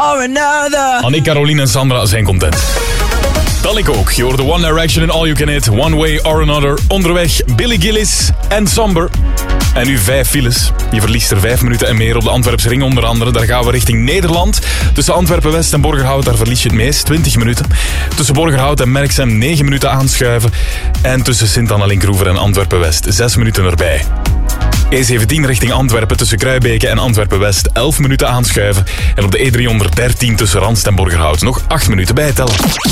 or another. Annick, Caroline en Sandra zijn content. Dan ik ook. Je hoorde One Direction en All You Can Hit, One Way or Another. Onderweg Billy Gillis en Somber. En nu 5 files. Je verliest er 5 minuten en meer op de Antwerpse ring onder andere. Daar gaan we richting Nederland. Tussen Antwerpen-West en Borgerhout, daar verlies je het meest. 20 minuten. Tussen Borgerhout en Merksem 9 minuten aanschuiven. En tussen Sint-Annalink-Roever en Antwerpen-West 6 minuten erbij. E17 richting Antwerpen tussen Kruibeke en Antwerpen-West 11 minuten aanschuiven. En op de E313 tussen Ranst en Borgerhout nog 8 minuten bijtellen.